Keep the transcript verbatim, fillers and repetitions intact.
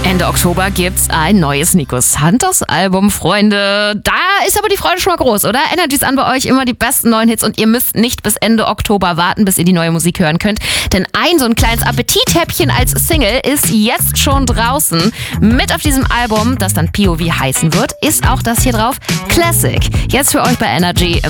Ende Oktober gibt's ein neues Nico Santos Album, Freunde. Da ist aber die Freude schon mal groß, oder? Energy's an bei euch, immer die besten neuen Hits und ihr müsst nicht bis Ende Oktober warten, bis ihr die neue Musik hören könnt. Denn ein so ein kleines Appetithäppchen als Single ist jetzt schon draußen. Mit auf diesem Album, das dann P O V heißen wird, ist auch das hier drauf, Classic. Jetzt für euch bei Energy im